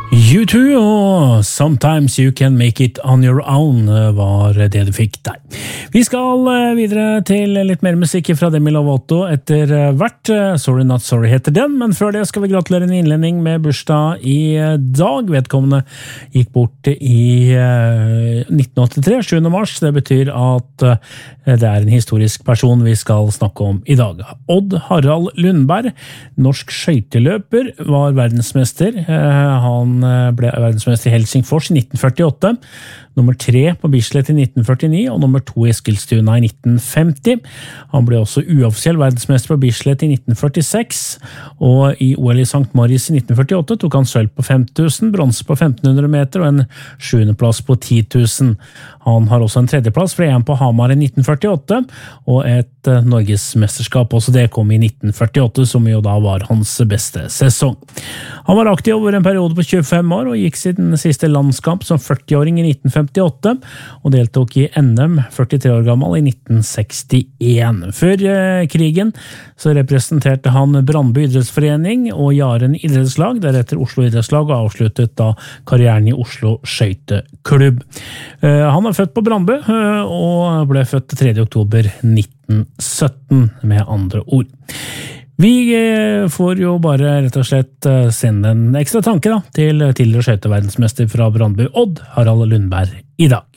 U2 og Sometimes You Can Make It On Your Own var det du fikk der. Vi skal videre til litt mer musikk fra Demi Lovato etter hvert. Sorry Not Sorry heter den, men før det skal vi gratulere en innledning med bursdag i dag. Vedkommende gikk bort i 1983, 7. mars. Det betyr at det er en historisk person vi skal snakke om i dag. Odd Harald Lundberg, norsk skøyteløper, var verdensmester. Han ble verdensmester i Helsingfors i 1948, nummer 3 på Bislett i 1949 og nummer 2 i Eskilstuna i 1950. Han ble også uoffisiell verdensmester på Bislett i 1946, og i OL i St. Moritz i 1948 tok han sølv på 5000, bronse på 1500 meter og en 7. plass på 10 000. Han har også en 3. plass fra EM på Hamar i 1948, og et Norgesmesterskap, også det kom i 1948, som jo da var hans beste sesong. Han var aktiv over en periode på 25 år og gikk sin siste landskamp som 40-åring i 1958 og deltok i NM 43 år gammel i 1961. Før krigen så representerte han Brandby idrettsforening og Jaren idrettslag, deretter Oslo idrettslag, og avsluttet da karrieren i Oslo skøyteklubb. Han er født på Brandby og ble født 3. oktober 1917 med andre ord. Vi får jo bare rett og slett sende en ekstra tanke da, til tidligere skøyteverdensmester fra Brandby, Odd Harald Lundberg, i dag.